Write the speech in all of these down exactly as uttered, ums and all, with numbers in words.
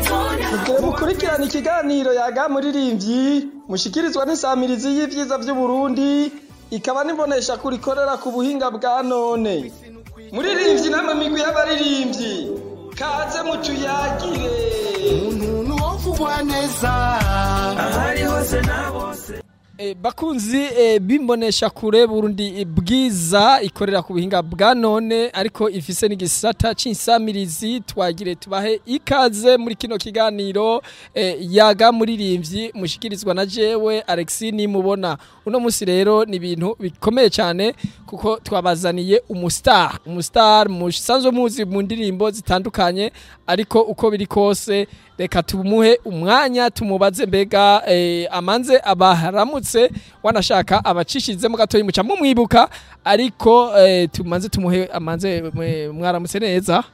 Mugire mukurikirana ikiganiro yaga muririmbyi mushikirizwa n'isamirizi y'ivyiza vy'u Burundi ikaba nibonesha kurikorera ku buhinga bwa none. Muririmbyi namwe migwi y'abaririmbyi kaze mutuyagire umuntu wovugwa neza ahari hose na bose. E, bakunzi e, bimbonesha kure Burundi bwiza ikorera ku buhinga bwa none ariko ifise n'igisata c'insamirizi twagire tubahe ikaze muri kino kiganiro e, yaga muririmbyi mushikirizwa na jewe Alexis Nimubona. Uno musi rero ni ibintu bikomeye cyane kuko twabazaniye umustar umustar musanzwe muzi mu ndirimbo zitandukanye ariko uko biri kose reka tumuhe umwanya tumubaze mbega eh, amanze abaharamutse wanashaka abacishize mu gatoyi muca mumwibuka ariko eh, tumanze tumuhe amanze mwaramutse neza.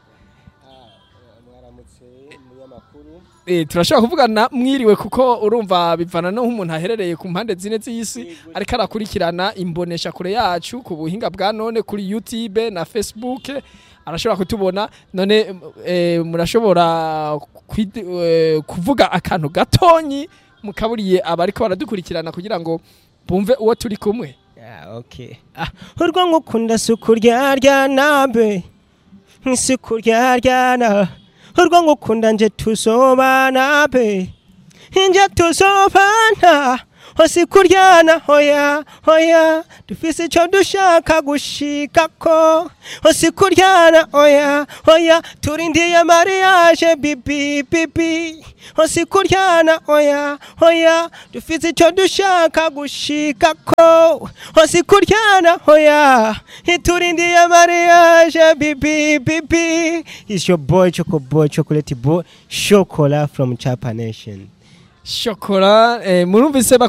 Mwaramutse munyamakuru. Eh turashobora kuvugana mwiriwe kuko urumva bivana no umuntu aherereye ku mpande zine z'isi ariko arakurikirana imbonesha kure yacu ku buhinga bwa none kuri YouTube na Facebook arashobora kutubona none eh, murashobora eh, kuvuga akantu gatonyi mukaburiye abariko baradukurikirana kugira ngo bumve uwo turi kumwe. Yeah, okay. Ah, urwo ngukunda sukurya rya nabe. Nsukurya rya na. Urwo ngukunda nje tusobana be. Nje tusobana. Hosi kuryana hoya hoya dufise ico dushaka gushikako. Hosi kuryana hoya hoya turindiye mariage bibi bibi. Hosi kuryana hoya hoya dufise ico dushaka gushikako. Hosi kuryana hoya turindiye mariage bibi bibi. It's your boy Choco Boy Chocolate Boy Chocola from Chapa Nation. Chocola eh, murumvise